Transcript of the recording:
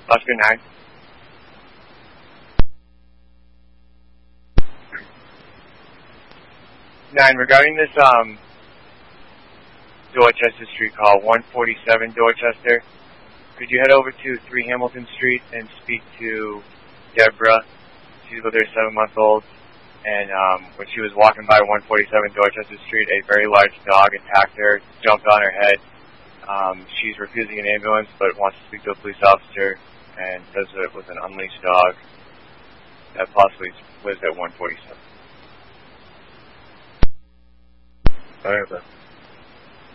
Oscar 9. Regarding this Dorchester Street call, 147 Dorchester, could you head over to 3 Hamilton Street and speak to Deborah? She's with her 7-month-old, and when she was walking by 147 Dorchester Street, a very large dog attacked her, jumped on her head. She's refusing an ambulance, but wants to speak to a police officer, and says that it was an unleashed dog that possibly lives at 147. All right,